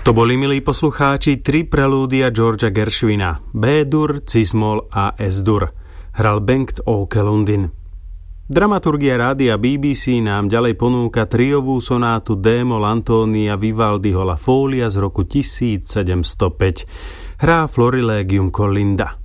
To boli, milí poslucháči, 3 prelúdia Georgea Gershwina, B-dur, Cis-moll a S-dur. Hral Bengt Åke Lundin. Dramaturgia rádia BBC nám ďalej ponúka triovú sonátu D-moll Antónia Vivaldiho La Folia z roku 1705. Hrá Florilegium Collinda.